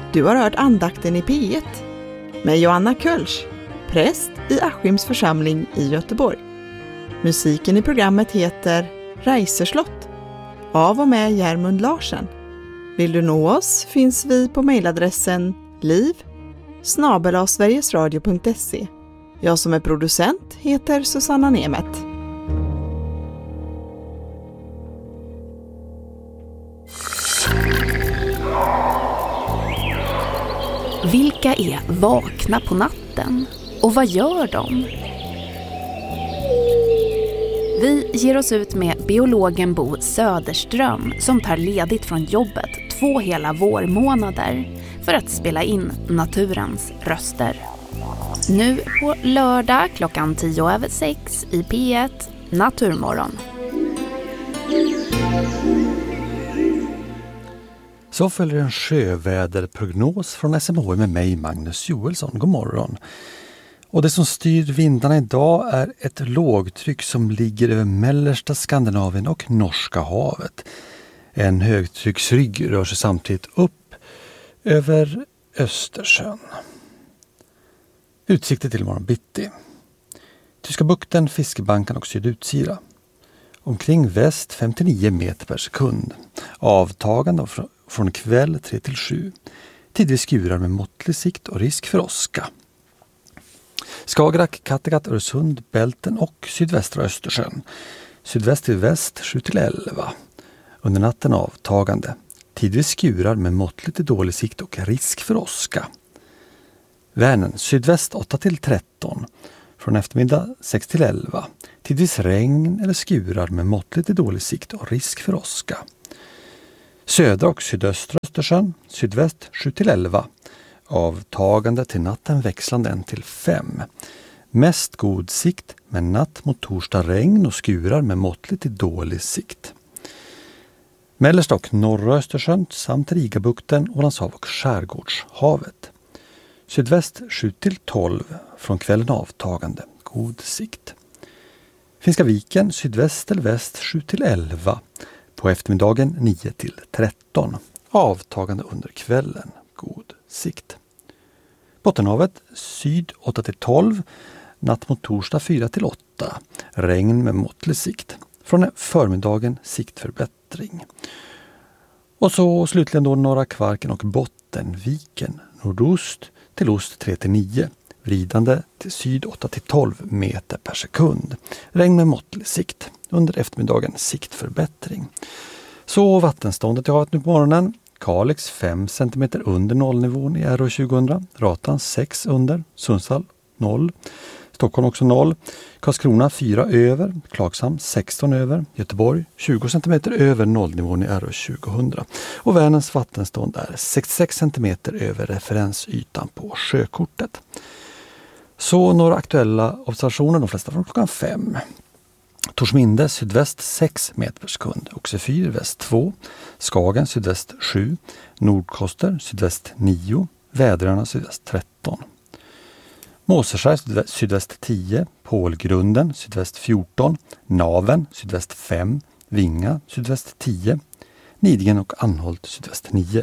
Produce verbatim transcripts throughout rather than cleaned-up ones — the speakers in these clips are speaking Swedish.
Du har hört andakten i P ett med Joanna Kölsch, präst i Askims församling i Göteborg. Musiken i programmet heter Reiserslott av och med Järmund Larsen. Vill du nå oss finns vi på mejladressen liv snabel-a sverigesradio punkt se. Jag som är producent heter Susanna Nemet. Vilka är vakna på natten? Och vad gör de? Vi ger oss ut med biologen Bo Söderström som tar ledigt från jobbet två hela vårmånader för att spela in naturens röster. Nu på lördag klockan tio över sex i P ett Naturmorgon. Så följer en sjöväderprognos från S M H I med mig, Magnus Joelsson. God morgon. Och det som styr vindarna idag är ett lågtryck som ligger över mellersta Skandinavien och Norska havet. En högtrycksrygg rör sig samtidigt upp över Östersjön. Utsikter till morgon bitti. Tyska bukten, Fiskebanken och Sydutsira. Omkring väst femtionio meter per sekund. Avtagande fr- från kväll tre till sju. Tidvis skurar med måttlig sikt och risk för åska. Skagerrak, Kattegatt, Öresund, Bälten och sydvästra Östersjön. Sydväst till väst sju till elva. Under natten avtagande. Tidvis skurar med måttligt till dålig sikt och risk för åska. Vänern, sydväst åtta till tretton. Från eftermiddag sex till elva. Tidvis regn eller skurar med måttligt till dålig sikt och risk för åska. Södra och sydöstra Östersjön, sydväst sju till elva. Avtagande till natten växlande en till fem. Mest god sikt med natt mot torsdag regn och skurar med måttligt till dålig sikt. Mellersta och norra Östersjön samt Rigabukten, Ålandshav och Skärgårdshavet. Sydväst sju till tolv, från kvällen avtagande, god sikt. Finska viken, sydväst eller väst sju till elva, på eftermiddagen nio till tretton, avtagande under kvällen, god sikt. Bottenhavet, syd åtta till tolv, natt mot torsdag fyra till åtta, regn med måttlig sikt. Från förmiddagen siktförbättring. Och så slutligen då norra Kvarken och Bottenviken, nordost till ost tre till nio, vridande till syd åtta till tolv meter per sekund. Regn med måttlig sikt. Under eftermiddagen siktförbättring. Så vattenståndet i havet nu på morgonen. Kalix fem centimeter under nollnivån i R O tjugohundra. Ratan sex under. Sundsvall noll. Stockholm också noll. Karlskrona fyra över. Klagshamn sexton över. Göteborg tjugo centimeter över nollnivån i R O tjugohundra. Och Vänerns vattenstånd är sextiosex centimeter över referensytan på sjökortet. Så några aktuella observationer, de flesta från klockan fem. Torsminde sydväst sex meter per sekund. Oxefyr väst två. Skagen sydväst sju. Nordkoster sydväst nio. Väderarna sydväst tretton. Måseskär sydväst, sydväst tio. Pålgrunden sydväst fjorton. Naven sydväst fem. Vinga sydväst tio. Nidingen och Anholt sydväst nio.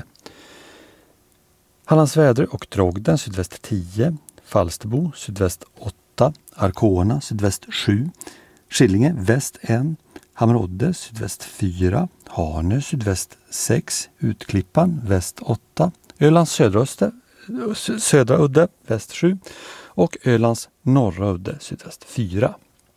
Hallandsvädre och Drogden sydväst tio. Falsterbo sydväst åtta. Arkona sydväst sju. Skillinge väst ett, Hammerodde sydväst fyra, Hanö sydväst sex, Utklippan väst åtta, Ölands södra, öster, södra udde väst sju och Ölands norra udde sydväst fyra.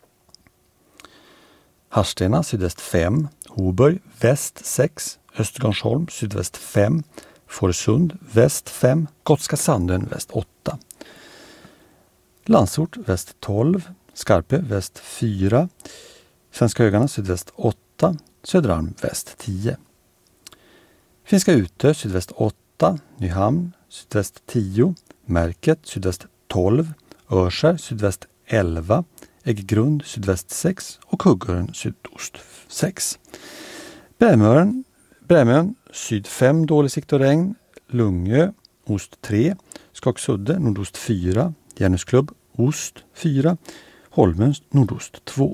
Harstena sydväst fem, Hoburg väst sex, Östergarnsholm sydväst fem, Fårösund väst fem, Gotska Sandön väst åtta. Landsort väst tolv, Skarpe väst fyra, Svenska Högarna sydväst åtta, Söderarm väst tio. Finska Utö sydväst åtta, Nyhamn sydväst tio, Märket sydväst tolv, Örskär sydväst elva, Ägggrund sydväst sex och Huggörn sydost sex. Brämön, Brämön syd fem, dålig sikt och regn, Lungö ost tre, Skaksudde nordost fyra, Järnusklubb ost fyra, Holmens nordost två.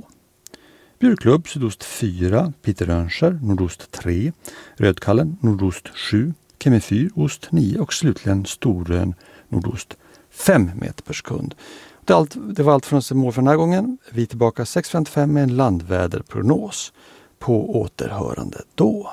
Bjurklubb sydost fyra, Piterönskär nordost tre, Rödkallen nordost sju, Kemifyr ost nio och slutligen Storön nordost fem meter per sekund. Det, allt, det var allt från oss mål för den här gången. Vi är tillbaka sex femtiofem med en landväderprognos. På återhörande då.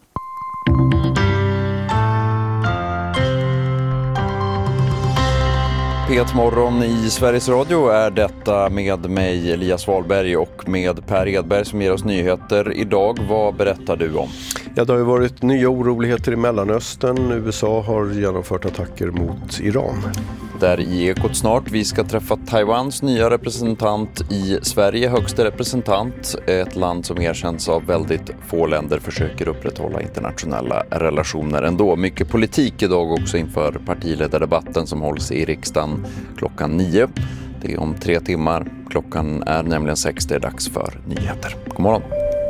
P ett morgon i Sveriges Radio är detta med mig Elias Wahlberg och med Per Edberg som ger oss nyheter. Idag, vad berättar du om? Ja, det har ju varit nya oroligheter i Mellanöstern. U S A har genomfört attacker mot Iran. Där i Ekot snart. Vi ska träffa Taiwans nya representant i Sverige, högsta representant. Ett land som erkänns av väldigt få länder försöker upprätthålla internationella relationer ändå. Mycket politik idag också inför partiledardebatten som hålls i riksdagen klockan nio. Det är om tre timmar. Klockan är nämligen sex, det är dags för nyheter. God morgon.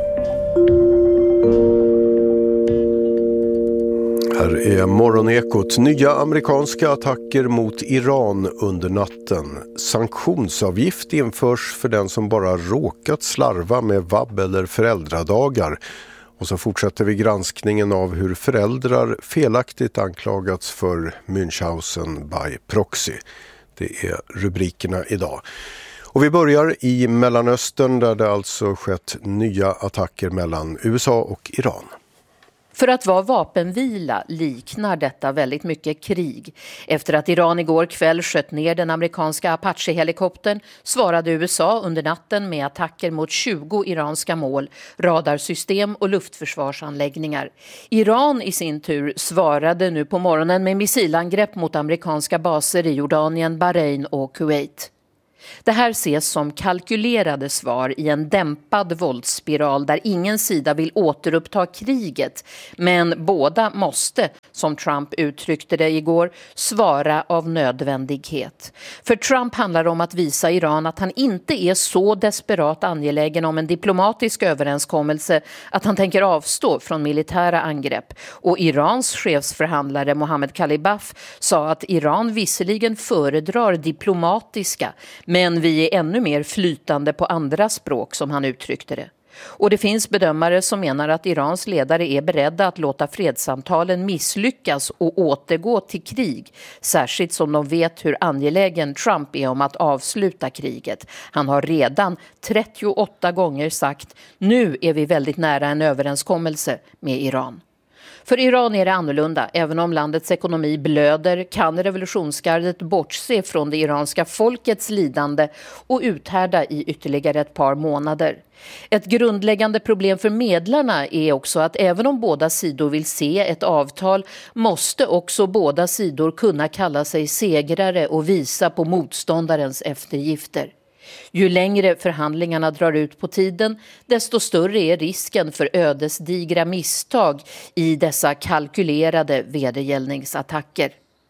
Här är morgonekot. Nya amerikanska attacker mot Iran under natten. Sanktionsavgift införs för den som bara råkat slarva med vab eller föräldradagar. Och så fortsätter vi granskningen av hur föräldrar felaktigt anklagats för Münchhausen by proxy. Det är rubrikerna idag. Och vi börjar i Mellanöstern där det alltså skett nya attacker mellan U S A och Iran. För att vara vapenvila liknar detta väldigt mycket krig. Efter att Iran igår kväll sköt ner den amerikanska Apache-helikoptern svarade U S A under natten med attacker mot tjugo iranska mål, radarsystem och luftförsvarsanläggningar. Iran i sin tur svarade nu på morgonen med missilangrepp mot amerikanska baser i Jordanien, Bahrain och Kuwait. Det här ses som kalkylerade svar i en dämpad våldsspiral där ingen sida vill återuppta kriget. Men båda måste, som Trump uttryckte det igår, svara av nödvändighet. För Trump handlar om att visa Iran att han inte är så desperat angelägen om en diplomatisk överenskommelse att han tänker avstå från militära angrepp. Och Irans chefsförhandlare Mohammed Khalibaf sa att Iran visserligen föredrar diplomatiska, men vi är ännu mer flytande på andra språk som han uttryckte det. Och det finns bedömare som menar att Irans ledare är beredda att låta fredssamtalen misslyckas och återgå till krig. Särskilt som de vet hur angelägen Trump är om att avsluta kriget. Han har redan trettioåtta gånger sagt: nu är vi väldigt nära en överenskommelse med Iran. För Iran är det annorlunda. Även om landets ekonomi blöder kan revolutionsgardet bortse från det iranska folkets lidande och uthärda i ytterligare ett par månader. Ett grundläggande problem för medlarna är också att även om båda sidor vill se ett avtal måste också båda sidor kunna kalla sig segrare och visa på motståndarens eftergifter. Ju längre förhandlingarna drar ut på tiden, desto större är risken för ödesdigra misstag i dessa kalkylerade vedergällningsattacker.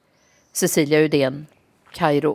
Cecilia Udén, Kairo.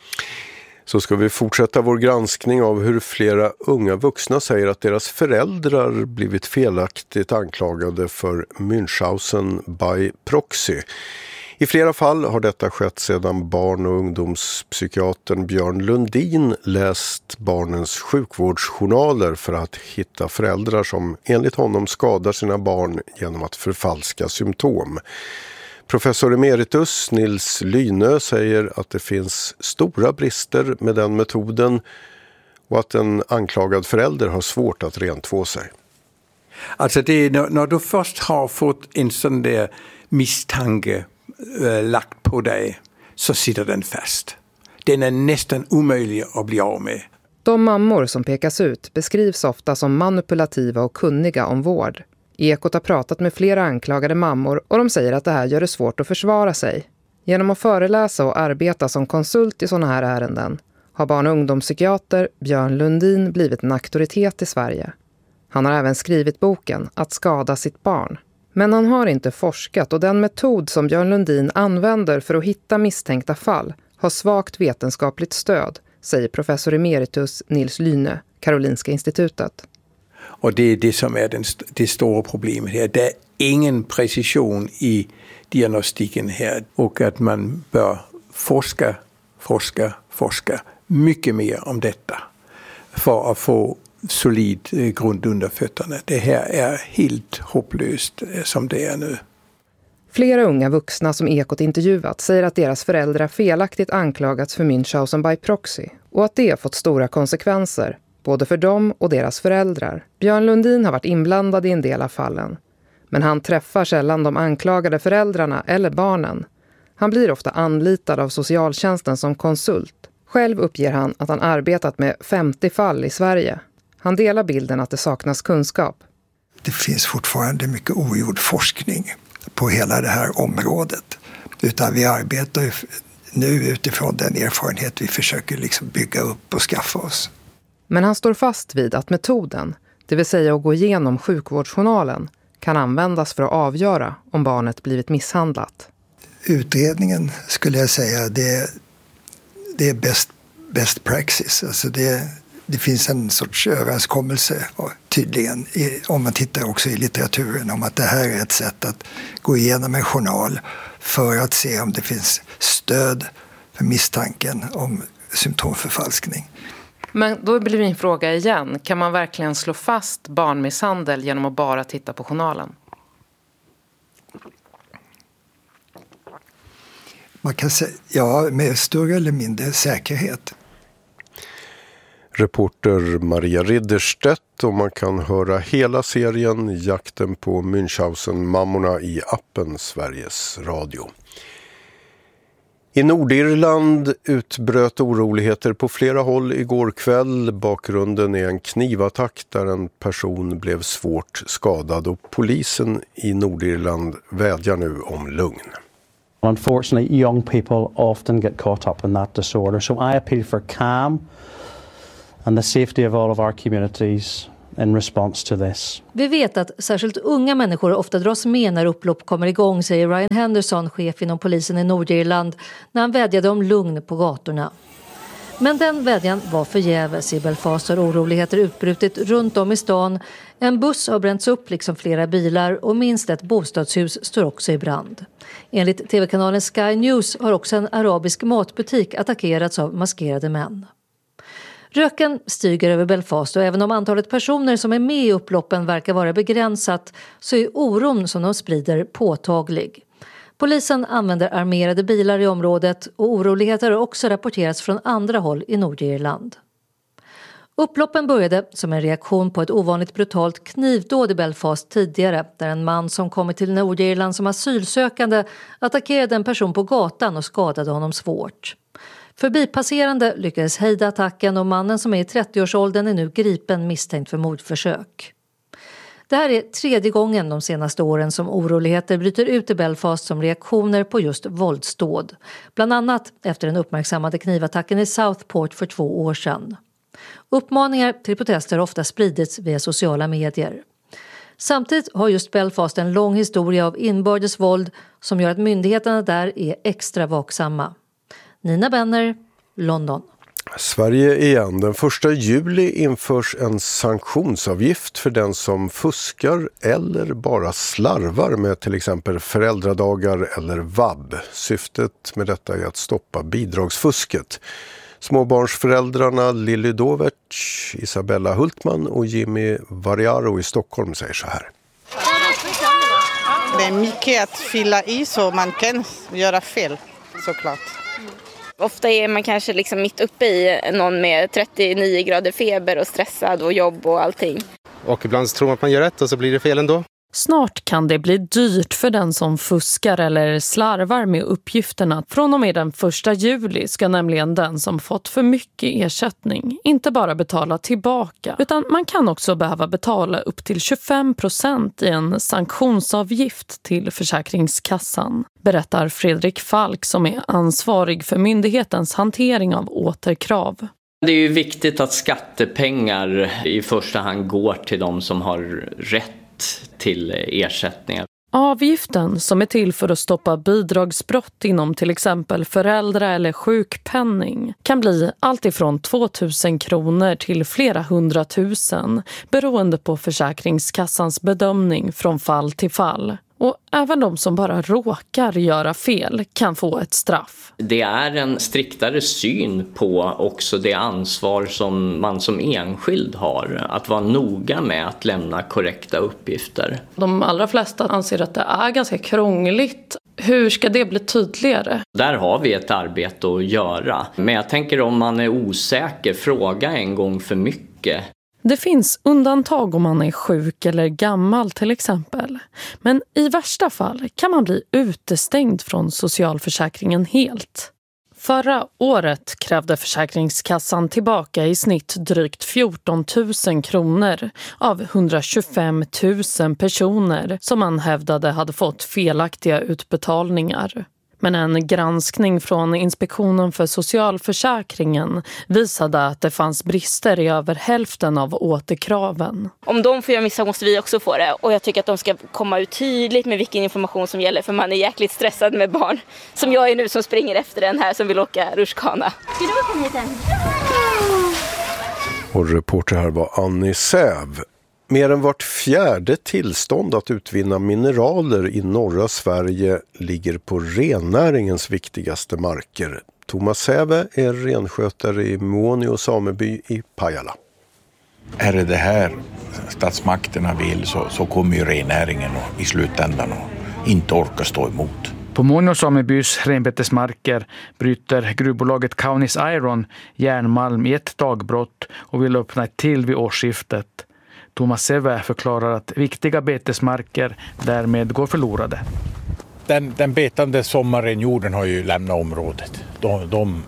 Så ska vi fortsätta vår granskning av hur flera unga vuxna säger att deras föräldrar blivit felaktigt anklagade för Münchhausen by proxy. I flera fall har detta skett sedan barn- och ungdomspsykiatern Björn Lundin läst barnens sjukvårdsjournaler för att hitta föräldrar som enligt honom skadar sina barn genom att förfalska symptom. Professor emeritus Nils Lyne säger att det finns stora brister med den metoden och att en anklagad förälder har svårt att rentvå sig. Alltså det är när, när du först har fått en sån där misstanke äh, lagt på dig så sitter den fast. Den är nästan omöjlig att bli av med. De mammor som pekas ut beskrivs ofta som manipulativa och kunniga om vård. Ekot har pratat med flera anklagade mammor och de säger att det här gör det svårt att försvara sig. Genom att föreläsa och arbeta som konsult i sådana här ärenden har barn- och ungdomspsykiater Björn Lundin blivit en auktoritet i Sverige. Han har även skrivit boken Att skada sitt barn. Men han har inte forskat och den metod som Björn Lundin använder för att hitta misstänkta fall har svagt vetenskapligt stöd, säger professor emeritus Nils Lyne, Karolinska institutet. Och det är det som är den, det stora problemet här. Det är ingen precision i diagnostiken här och att man bör forska, forska, forska mycket mer om detta för att få solid grund under fötterna. Det här är helt hopplöst som det är nu. Flera unga vuxna som Ekot intervjuat säger att deras föräldrar felaktigt anklagats för Münchhausen by proxy och att det har fått stora konsekvenser, både för dem och deras föräldrar. Björn Lundin har varit inblandad i en del av fallen, men han träffar sällan de anklagade föräldrarna eller barnen. Han blir ofta anlitad av socialtjänsten som konsult. Själv uppger han att han arbetat med femtio fall i Sverige. Han delar bilden att det saknas kunskap. Det finns fortfarande mycket ogjord forskning på hela det här området. Utan vi arbetar nu utifrån den erfarenhet vi försöker liksom bygga upp och skaffa oss. Men han står fast vid att metoden, det vill säga att gå igenom sjukvårdsjournalen, kan användas för att avgöra om barnet blivit misshandlat. Utredningen skulle jag säga, det, det är best, best praxis. Alltså det, det finns en sorts överenskommelse tydligen, i, om man tittar också i litteraturen, om att det här är ett sätt att gå igenom en journal för att se om det finns stöd för misstanken om symptomförfalskning. Men då blir min fråga igen, kan man verkligen slå fast barnmisshandel genom att bara titta på journalen? Man kan säga, ja, med större eller mindre säkerhet. Reporter Maria Ridderstedt, och man kan höra hela serien Jakten på Münchhausen-mammorna i appen Sveriges Radio. I Nordirland utbröt oroligheter på flera håll igår kväll. Bakgrunden är en knivattack där en person blev svårt skadad, och polisen i Nordirland vädjar nu om lugn. Unfortunately, young people often get caught up in that disorder, so I appeal for calm and the safety of all of our communities in response to this. Vi vet att särskilt unga människor ofta dras med när upplopp kommer igång, säger Ryan Henderson, chef inom polisen i Nordirland, när han vädjade om lugn på gatorna. Men den vädjan var förgäves. I Belfast har oroligheter utbrutit runt om i stan. En buss har bränts upp liksom flera bilar, och minst ett bostadshus står också i brand. Enligt tv-kanalen Sky News har också en arabisk matbutik attackerats av maskerade män. Röken stiger över Belfast, och även om antalet personer som är med i upploppen verkar vara begränsat, så är oron som de sprider påtaglig. Polisen använder armerade bilar i området, och oroligheter har också rapporterats från andra håll i Nordirland. Upploppen började som en reaktion på ett ovanligt brutalt knivdåd i Belfast tidigare, där en man som kommit till Nordirland som asylsökande attackerade en person på gatan och skadade honom svårt. Förbipasserande lyckades hejda attacken, och mannen som är i trettioårsåldern är nu gripen misstänkt för mordförsök. Det här är tredje gången de senaste åren som oroligheter bryter ut i Belfast som reaktioner på just våldsdåd. Bland annat efter den uppmärksammade knivattacken i Southport för två år sedan. Uppmaningar till protester har ofta spridits via sociala medier. Samtidigt har just Belfast en lång historia av inbördes våld som gör att myndigheterna där är extra vaksamma. Nina Benner, London. Sverige igen. Den första juli införs en sanktionsavgift för den som fuskar eller bara slarvar med till exempel föräldradagar eller vab. Syftet med detta är att stoppa bidragsfusket. Småbarnsföräldrarna Lilly Dovec, Isabella Hultman och Jimmy Variaro i Stockholm säger så här. Det är mycket att fylla i, så man kan göra fel, såklart. Ofta är man kanske liksom mitt uppe i någon med trettionio grader feber och stressad och jobb och allting. Och ibland tror man att man gör rätt och så blir det fel ändå. Snart kan det bli dyrt för den som fuskar eller slarvar med uppgifterna. Från och med den första juli ska nämligen den som fått för mycket ersättning inte bara betala tillbaka, utan man kan också behöva betala upp till tjugofem procent i en sanktionsavgift till Försäkringskassan, berättar Fredrik Falk som är ansvarig för myndighetens hantering av återkrav. Det är ju viktigt att skattepengar i första hand går till de som har rätt till ersättningar. Avgiften, som är till för att stoppa bidragsbrott inom till exempel föräldra- eller sjukpenning, kan bli allt ifrån tvåtusen kronor till flera hundratusen beroende på Försäkringskassans bedömning från fall till fall. Och även de som bara råkar göra fel kan få ett straff. Det är en striktare syn på också det ansvar som man som enskild har. Att vara noga med att lämna korrekta uppgifter. De allra flesta anser att det är ganska krångligt. Hur ska det bli tydligare? Där har vi ett arbete att göra. Men jag tänker om man är osäker, fråga en gång för mycket. Det finns undantag om man är sjuk eller gammal till exempel. Men i värsta fall kan man bli utestängd från socialförsäkringen helt. Förra året krävde Försäkringskassan tillbaka i snitt drygt fjorton tusen kronor av hundratjugofem tusen personer som man hävdade hade fått felaktiga utbetalningar. Men en granskning från Inspektionen för socialförsäkringen visade att det fanns brister i över hälften av återkraven. Om de får göra misstag måste vi också få det. Och jag tycker att de ska komma ut tydligt med vilken information som gäller. För man är jäkligt stressad med barn. Som jag är nu som springer efter den här som vill åka rutschkana. Ska du komma hit än? Och reporter här var Annie Säv. Mer än vart fjärde tillstånd att utvinna mineraler i norra Sverige ligger på rennäringens viktigaste marker. Thomas Säve är renskötare i Muonio sameby i Pajala. Är det det här statsmakterna vill så, så kommer ju rennäringen och, i slutändan och inte orka stå emot. På Muonio samebys renbetesmarker bryter gruvbolaget Kaunis Iron järnmalm i ett dagbrott och vill öppna ett till vid årsskiftet. Thomas Säve förklarar att viktiga betesmarker därmed går förlorade. Den, den betande sommarrenjorden har ju lämnat området. De, de,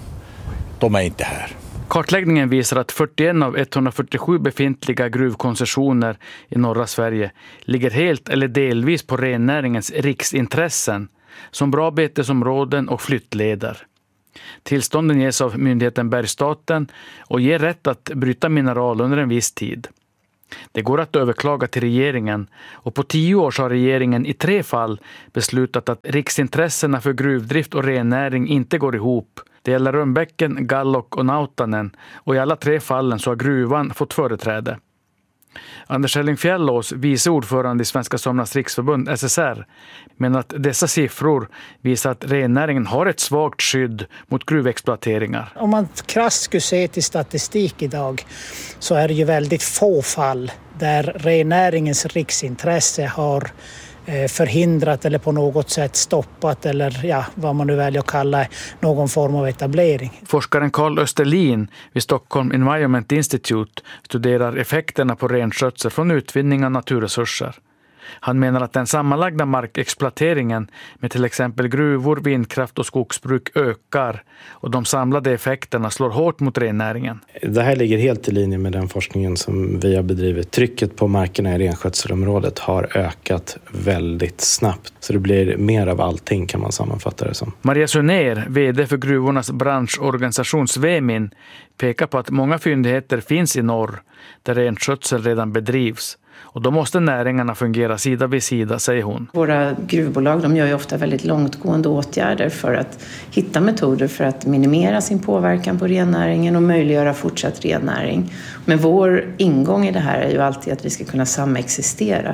de är inte här. Kartläggningen visar att fyrtioen av etthundrafyrtiosju befintliga gruvkoncessioner i norra Sverige ligger helt eller delvis på rennäringens riksintressen som bra betesområden och flyttleder. Tillstånden ges av myndigheten Bergsstaten och ger rätt att bryta mineral under en viss tid. Det går att överklaga till regeringen och på tio år har regeringen i tre fall beslutat att riksintressena för gruvdrift och rennäring inte går ihop. Det gäller Rönnbäcken, Gallok och Nautanen och i alla tre fallen så har gruvan fått företräde. Anders Hellingfjällås, vice ordförande i Svenska Samernas riksförbund S S R, menar att dessa siffror visar att rennäringen har ett svagt skydd mot gruvexploateringar. Om man krasst skulle se till statistik idag så är det ju väldigt få fall där rennäringens riksintresse har förhindrat eller på något sätt stoppat eller ja, vad man nu väljer att kalla någon form av etablering. Forskaren Carl Österlin vid Stockholm Environment Institute studerar effekterna på renskötsel från utvinning av naturresurser. Han menar att den sammanlagda markexploateringen med till exempel gruvor, vindkraft och skogsbruk ökar och de samlade effekterna slår hårt mot rennäringen. Det här ligger helt i linje med den forskningen som vi har bedrivit. Trycket på markerna i renskötselområdet har ökat väldigt snabbt. Så det blir mer av allting kan man sammanfatta det som. Maria Sunér, vd för gruvornas branschorganisation Svemin, pekar på att många fyndigheter finns i norr där renskötsel redan bedrivs. Och då måste näringarna fungera sida vid sida, säger hon. Våra gruvbolag de gör ju ofta väldigt långtgående åtgärder för att hitta metoder för att minimera sin påverkan på rennäringen och möjliggöra fortsatt rennäring. Men vår ingång i det här är ju alltid att vi ska kunna samexistera.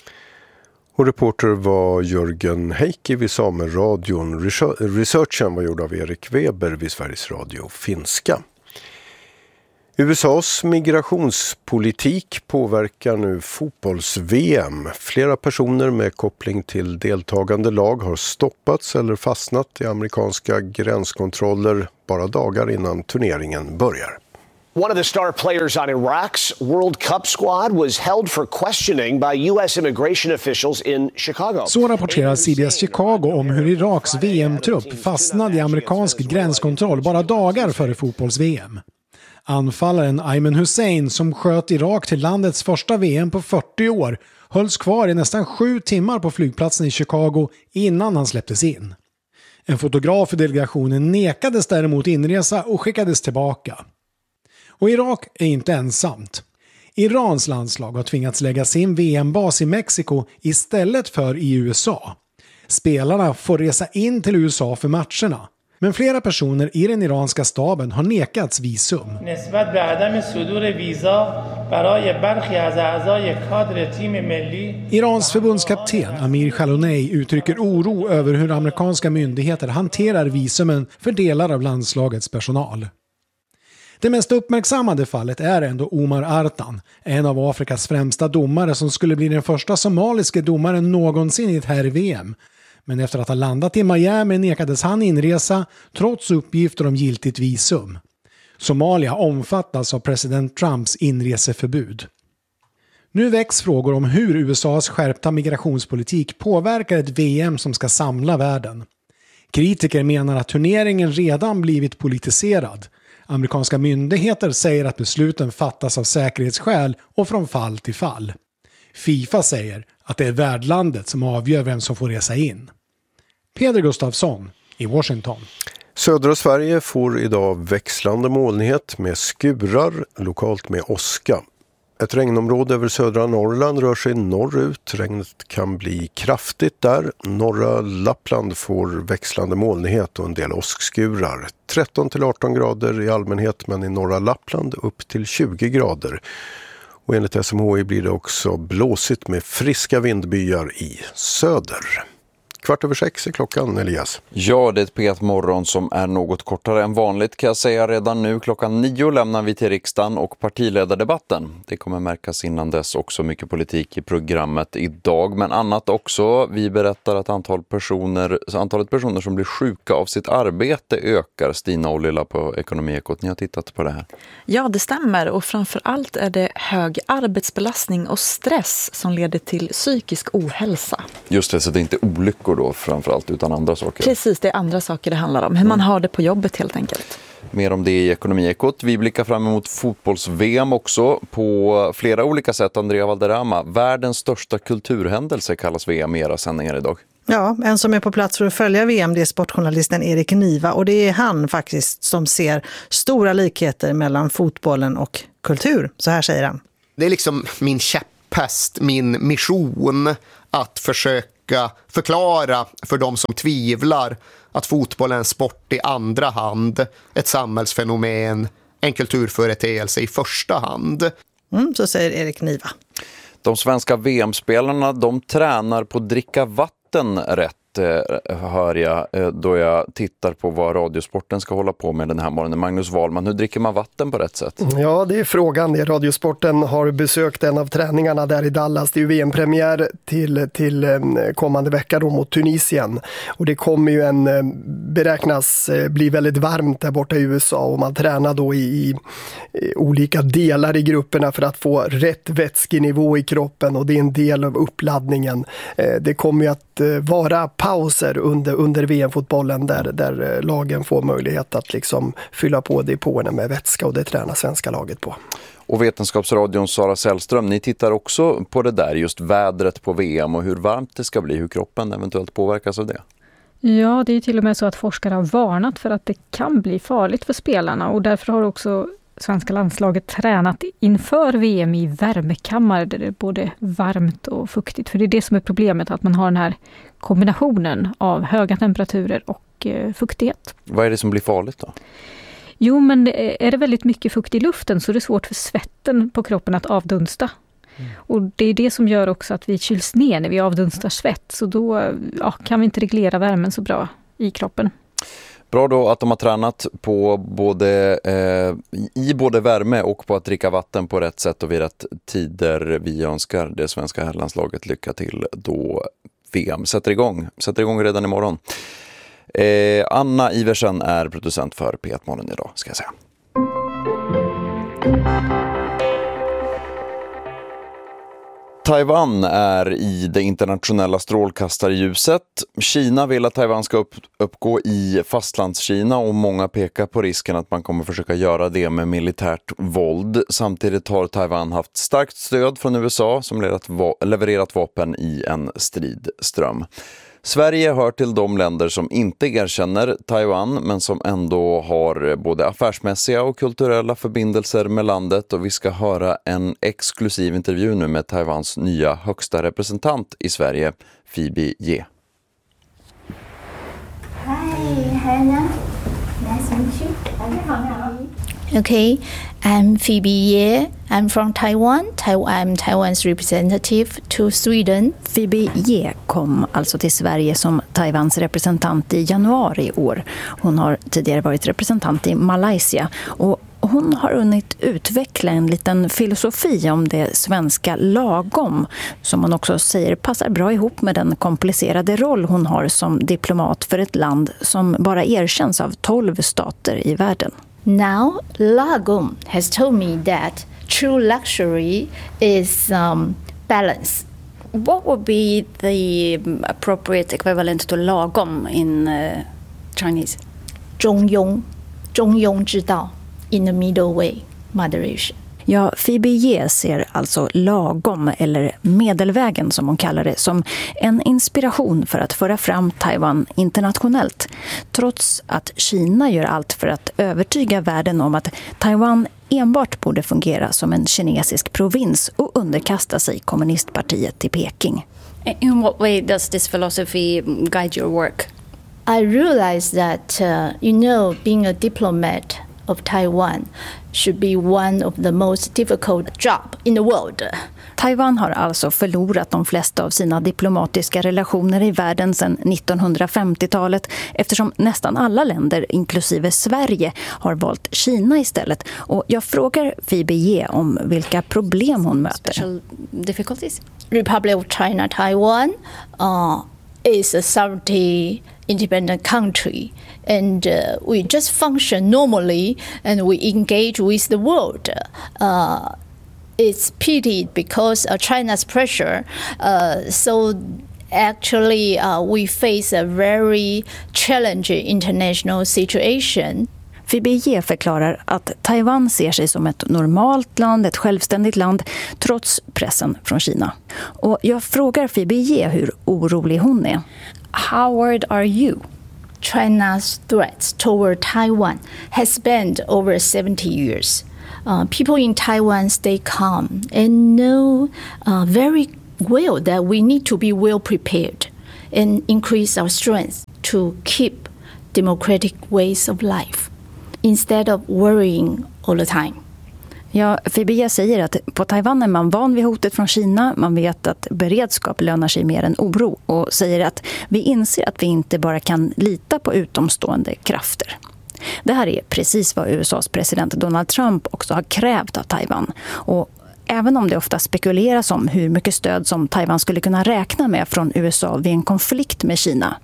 Och reporter var Jörgen Heikki vid Samerradion. Researchen var gjord av Erik Weber vid Sveriges Radio Finska. U S A:s migrationspolitik påverkar nu fotbolls-V M. Flera personer med koppling till deltagande lag har stoppats eller fastnat i amerikanska gränskontroller bara dagar innan turneringen börjar. One of the star players on Iraq's World Cup squad was held for questioning by U S immigration officials in Chicago. Så rapporterar C B S Chicago om hur Iraks V M-trupp fastnade i amerikansk gränskontroll bara dagar före fotbolls-V M. Anfallaren Ayman Hussein som sköt Irak till landets första V M på fyrtio år hölls kvar i nästan sju timmar på flygplatsen i Chicago innan han släpptes in. En fotograf för delegationen nekades däremot inresa och skickades tillbaka. Och Irak är inte ensamt. Irans landslag har tvingats lägga sin V M-bas i Mexiko istället för i U S A. Spelarna får resa in till U S A för matcherna. Men flera personer i den iranska staben har nekats visum. Irans förbundskapten Amir Khalonei uttrycker oro över hur amerikanska myndigheter hanterar visumen för delar av landslagets personal. Det mest uppmärksammade fallet är ändå Omar Artan, en av Afrikas främsta domare som skulle bli den första somaliske domaren någonsin i ett herr-V M. Men efter att ha landat i Miami nekades han inresa trots uppgifter om giltigt visum. Somalia omfattas av president Trumps inreseförbud. Nu väcks frågor om hur U S A:s skärpta migrationspolitik påverkar ett V M som ska samla världen. Kritiker menar att turneringen redan blivit politiserad. Amerikanska myndigheter säger att besluten fattas av säkerhetsskäl och från fall till fall. FIFA säger att det är värdlandet som avgör vem som får resa in. Peder Gustafsson i Washington. Södra Sverige får idag växlande molnighet med skurar, lokalt med åska. Ett regnområde över södra Norrland rör sig norrut. Regnet kan bli kraftigt där. Norra Lappland får växlande molnighet och en del åskskurar. tretton till arton grader i allmänhet, men i norra Lappland upp till tjugo grader. Och enligt S M H I blir det också blåsigt med friska vindbyar i söder. Kvart över sex är klockan, Elias. Ja, det är ett P ett morgon som är något kortare än vanligt kan jag säga redan nu. Klockan nio lämnar vi till riksdagen och partiledardebatten. Det kommer märkas innan dess också mycket politik i programmet idag, men annat också. Vi berättar att antal personer, antalet personer som blir sjuka av sitt arbete ökar. Stina och Lilla på Ekonomiekot, ni har tittat på det här. Ja, det stämmer, och framförallt är det hög arbetsbelastning och stress som leder till psykisk ohälsa. Just det, så det är inte olyckor då framförallt utan andra saker. Precis, det är andra saker det handlar om. Hur man har det på jobbet helt enkelt. Mer om det i Ekonomiekot. Vi blickar fram emot fotbolls-V M också på flera olika sätt. Andrea Valderrama, världens största kulturhändelse kallas V M i era sändningar idag. Ja, en som är på plats för att följa V M, det är sportjournalisten Erik Niva, och det är han faktiskt som ser stora likheter mellan fotbollen och kultur. Så här säger han. Det är liksom min käpphäst, min mission att försöka förklara för de som tvivlar att fotboll är en sport i andra hand, ett samhällsfenomen, en kulturföreteelse i första hand. Mm, så säger Erik Niva. De svenska V M-spelarna, de tränar på att dricka vatten rätt, hör jag då jag tittar på vad Radiosporten ska hålla på med den här morgonen. Magnus Wahlman, hur dricker man vatten på rätt sätt? Ja, det är frågan. Radiosporten har besökt en av träningarna där i Dallas. Det är ju V M-premiär till, till kommande vecka då mot Tunisien. Och det kommer ju en, beräknas bli väldigt varmt där borta i U S A, och man tränar då i, i olika delar i grupperna för att få rätt vätskenivå i kroppen, och det är en del av uppladdningen. Det kommer ju att vara pauser under, under V M-fotbollen där, där lagen får möjlighet att liksom fylla på depåerna med vätska, och det tränar svenska laget på. Och Vetenskapsradion Sara Sällström, ni tittar också på det där, just vädret på V M och hur varmt det ska bli, hur kroppen eventuellt påverkas av det. Ja, det är till och med så att forskare har varnat för att det kan bli farligt för spelarna, och därför har också svenska landslaget tränat inför V M i värmekammare där det är både varmt och fuktigt. För det är det som är problemet, att man har den här kombinationen av höga temperaturer och eh, fuktighet. Vad är det som blir farligt då? Jo, men är det väldigt mycket fukt i luften så är det svårt för svetten på kroppen att avdunsta. Mm. Och det är det som gör också att vi kyls ner när vi avdunstar svett. Så då ja, kan vi inte reglera värmen så bra i kroppen. Bra då att de har tränat på både, eh, i både värme och på att dricka vatten på rätt sätt och vid rätt tider. Vi önskar det svenska herrlandslaget lycka till då V M sätter igång. Sätter igång redan imorgon. Eh, Anna Iversen är producent för P ett Morgon idag, ska jag säga. Taiwan är i det internationella strålkastarljuset. Kina vill att Taiwan ska upp, uppgå i fastlandskina, och många pekar på risken att man kommer försöka göra det med militärt våld. Samtidigt har Taiwan haft starkt stöd från U S A som levererat, va- levererat vapen i en stridström. Sverige hör till de länder som inte erkänner Taiwan men som ändå har både affärsmässiga och kulturella förbindelser med landet, och vi ska höra en exklusiv intervju nu med Taiwans nya högsta representant i Sverige, Phoebe Ye. Hej, Hanna. Nice to meet you. Okay, I'm Phoebe Ye. I'm from Taiwan. I'm Taiwan's representative to Sweden. Phoebe Ye kom alltså till Sverige som Taiwans representant i januari i år. Hon har tidigare varit representant i Malaysia och hon har hunnit utveckla en liten filosofi om det svenska lagom som hon också säger passar bra ihop med den komplicerade roll hon har som diplomat för ett land som bara erkänns av tolv stater i världen. Now, lagom has told me that true luxury is um, balance. What would be the appropriate equivalent to lagom in uh, Chinese? 中庸,中庸之道. In the middle way, moderation. Ja, Phoebe Ye ser alltså lagom, eller medelvägen som hon kallar det, som en inspiration för att föra fram Taiwan internationellt. Trots att Kina gör allt för att övertyga världen om att Taiwan enbart borde fungera som en kinesisk provins och underkasta sig kommunistpartiet i Peking. In what way does this philosophy guide your work? I realized that, uh, you know, being a diplomat of Taiwan should be one of the most difficult job in the world. Taiwan har alltså förlorat de flesta av sina diplomatiska relationer i världen sedan nittonhundrafemtiotalet eftersom nästan alla länder, inklusive Sverige, har valt Kina istället. Och jag frågar Phoebe Ye om vilka problem hon möter. Special difficulties? Republic of China, Taiwan uh, is a sovereignty independent country, and uh, we just function normally and we engage with the world. Uh, it's pity because of China's pressure. Uh, so actually uh, we face a very challenging international situation. Phoebe Ye förklarar att Taiwan ser sig som ett normalt land, ett självständigt land, trots pressen från Kina. Och jag frågar Phoebe Ye hur orolig hon är. How worried are you? China's threats toward Taiwan has spanned over seventy years. Uh, people in Taiwan stay calm and know uh, very well that we need to be well prepared and increase our strength to keep democratic ways of life instead of worrying all the time. Ja, Phoebe Ye säger att på Taiwan är man van vid hotet från Kina. Man vet att beredskap lönar sig mer än oro och säger att vi inser att vi inte bara kan lita på utomstående krafter. Det här är precis vad U S A:s president Donald Trump också har krävt av Taiwan. Och även om det ofta spekuleras om hur mycket stöd som Taiwan skulle kunna räkna med från U S A vid en konflikt med Kina,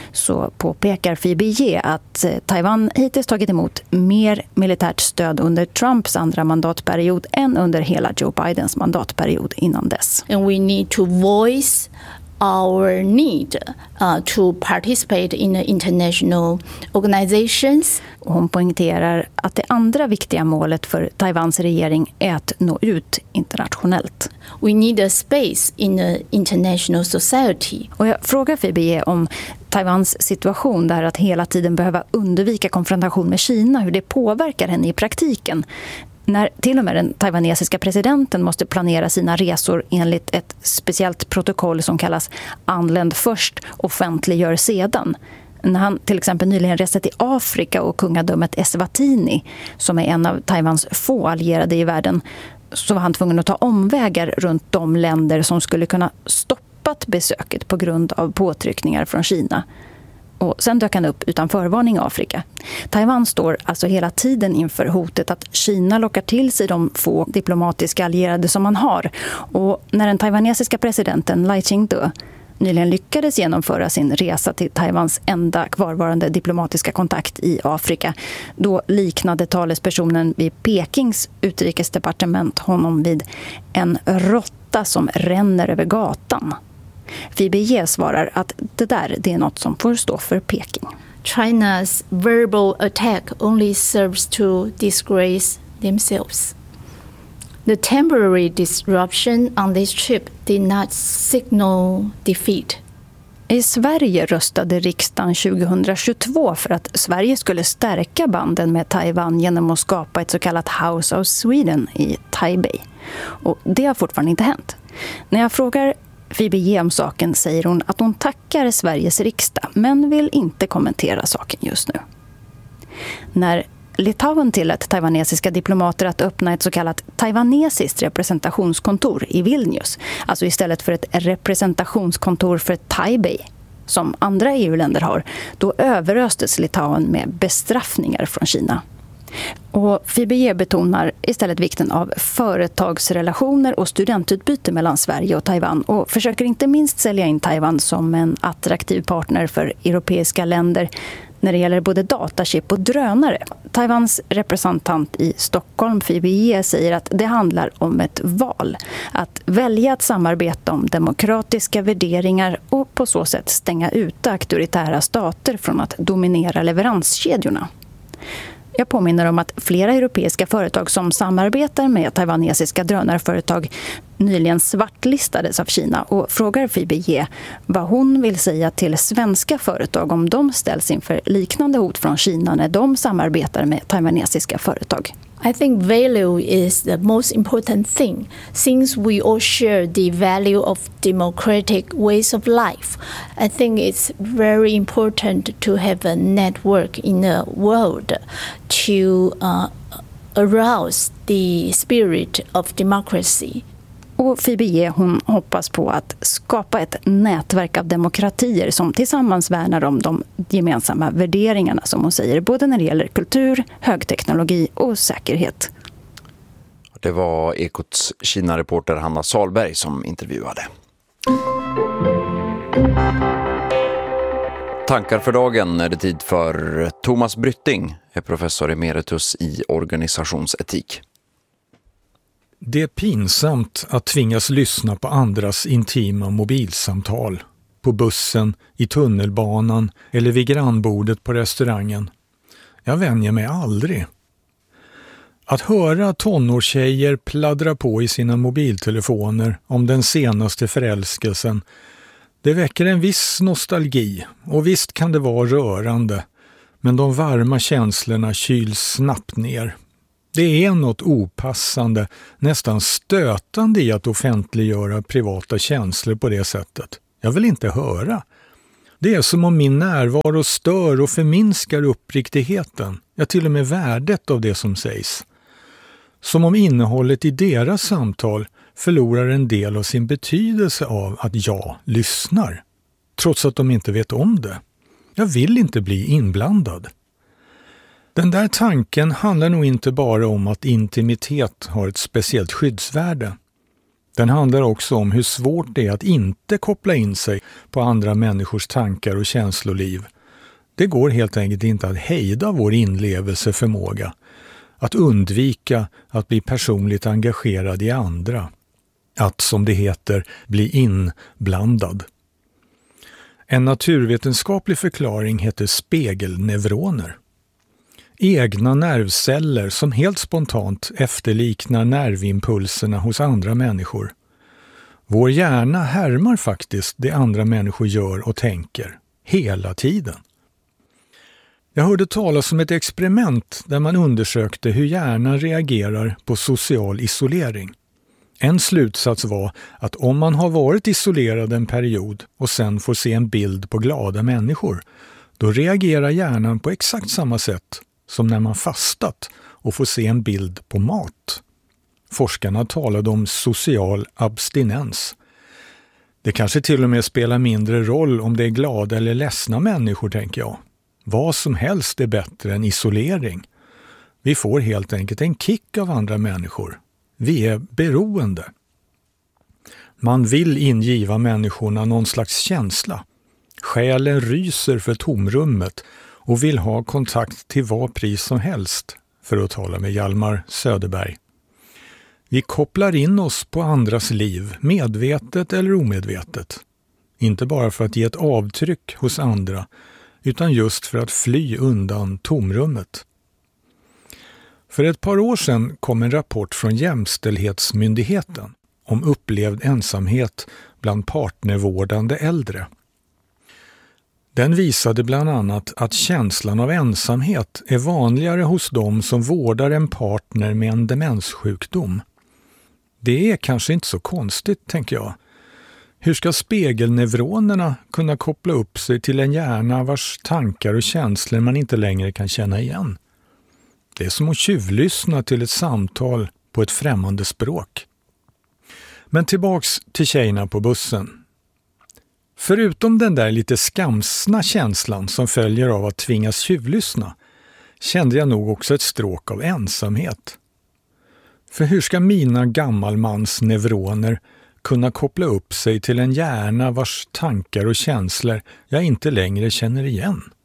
så påpekar Phoebe Ye att Taiwan hittills tagit emot mer militärt stöd under Trumps andra mandatperiod än under hela Joe Bidens mandatperiod innan dess. And we need to voice our need uh, to participate in the international organizations. Och hon poängterar att det andra viktiga målet för Taiwans regering är att nå ut internationellt. We need a space in the international society. Och jag frågar Phoebe Ye om Taiwans situation där att hela tiden behöva undvika konfrontation med Kina, hur det påverkar henne i praktiken. När till och med den taiwanesiska presidenten måste planera sina resor enligt ett speciellt protokoll som kallas anländ först, offentliggör sedan. När han till exempel nyligen reste till Afrika och kungadömet Eswatini, som är en av Taiwans få allierade i världen, så var han tvungen att ta omvägar runt de länder som skulle kunna stoppat besöket på grund av påtryckningar från Kina. Och sen dök han upp utan förvarning i Afrika. Taiwan står alltså hela tiden inför hotet att Kina lockar till sig de få diplomatiska allierade som man har. Och när den taiwanesiska presidenten Lai Ching-te nyligen lyckades genomföra sin resa till Taiwans enda kvarvarande diplomatiska kontakt i Afrika, då liknade talespersonen vid Pekings utrikesdepartement honom vid en råtta som ränner över gatan. Phoebe Ye svarar att det där det är något som får stå för Peking. China's verbal attack only serves to disgrace themselves. The temporary disruption on this trip did not signal defeat. I Sverige röstade riksdagen tjugohundratjugotvå för att Sverige skulle stärka banden med Taiwan genom att skapa ett så kallat House of Sweden i Taipei. Och det har fortfarande inte hänt. När jag frågar Phoebe Ye om saken säger hon att hon tackar Sveriges riksdag men vill inte kommentera saken just nu. När Litauen tillät taiwanesiska diplomater att öppna ett så kallat taiwanesiskt representationskontor i Vilnius. Alltså istället för ett representationskontor för Taipei som andra E U-länder har. Då överöstes Litauen med bestraffningar från Kina. Och F I B E betonar istället vikten av företagsrelationer och studentutbyte mellan Sverige och Taiwan och försöker inte minst sälja in Taiwan som en attraktiv partner för europeiska länder när det gäller både datachip och drönare. Taiwans representant i Stockholm, F I B E, säger att det handlar om ett val. Att välja att samarbeta om demokratiska värderingar och på så sätt stänga ute auktoritära stater från att dominera leveranskedjorna. Jag påminner om att flera europeiska företag som samarbetar med taiwanesiska drönarföretag nyligen svartlistades av Kina och frågar F I B E vad hon vill säga till svenska företag om de ställs inför liknande hot från Kina när de samarbetar med taiwanesiska företag. I think value is the most important thing. Since we all share the value of democratic ways of life, I think it's very important to have a network in the world to uh, arouse the spirit of democracy. Och F I B E hon hoppas på att skapa ett nätverk av demokratier som tillsammans värnar om de gemensamma värderingarna som hon säger, både när det gäller kultur, högteknologi och säkerhet. Det var Ekots Kina-reporter Hanna Salberg som intervjuade. Tankar för dagen är det tid för Thomas Brytting, är professor emeritus i organisationsetik. Det är pinsamt att tvingas lyssna på andras intima mobilsamtal. På bussen, i tunnelbanan eller vid grannbordet på restaurangen. Jag vänjer mig aldrig. Att höra tonårstjejer pladdra på i sina mobiltelefoner om den senaste förälskelsen, det väcker en viss nostalgi och visst kan det vara rörande, men de varma känslorna kyls snabbt ner. Det är något opassande, nästan stötande i att offentliggöra privata känslor på det sättet. Jag vill inte höra. Det är som om min närvaro stör och förminskar uppriktigheten, ja till och med värdet av det som sägs. Som om innehållet i deras samtal förlorar en del av sin betydelse av att jag lyssnar, trots att de inte vet om det. Jag vill inte bli inblandad. Den där tanken handlar nog inte bara om att intimitet har ett speciellt skyddsvärde. Den handlar också om hur svårt det är att inte koppla in sig på andra människors tankar och känsloliv. Det går helt enkelt inte att hejda vår inlevelseförmåga, att undvika att bli personligt engagerad i andra, att som det heter bli inblandad. En naturvetenskaplig förklaring heter spegelneuroner. Egna nervceller som helt spontant efterliknar nervimpulserna hos andra människor. Vår hjärna härmar faktiskt det andra människor gör och tänker, hela tiden. Jag hörde talas om ett experiment där man undersökte hur hjärnan reagerar på social isolering. En slutsats var att om man har varit isolerad en period och sen får se en bild på glada människor, då reagerar hjärnan på exakt samma sätt som när man fastat och får se en bild på mat. Forskarna talade om social abstinens. Det kanske till och med spelar mindre roll om det är glada eller ledsna människor, tänker jag. Vad som helst är bättre än isolering. Vi får helt enkelt en kick av andra människor. Vi är beroende. Man vill ingiva människorna någon slags känsla. Själen ryser för tomrummet och vill ha kontakt till vad pris som helst, för att tala med Hjalmar Söderberg. Vi kopplar in oss på andras liv, medvetet eller omedvetet. Inte bara för att ge ett avtryck hos andra, utan just för att fly undan tomrummet. För ett par år sedan kom en rapport från Jämställdhetsmyndigheten om upplevd ensamhet bland partnervårdande äldre. Den visade bland annat att känslan av ensamhet är vanligare hos dem som vårdar en partner med en demenssjukdom. Det är kanske inte så konstigt, tänker jag. Hur ska spegelneuronerna kunna koppla upp sig till en hjärna vars tankar och känslor man inte längre kan känna igen? Det är som att tjuvlyssna till ett samtal på ett främmande språk. Men tillbaks till tjejerna på bussen. Förutom den där lite skamsna känslan som följer av att tvingas tjuvlyssna kände jag nog också ett stråk av ensamhet. För hur ska mina gammalmans neuroner kunna koppla upp sig till en hjärna vars tankar och känslor jag inte längre känner igen?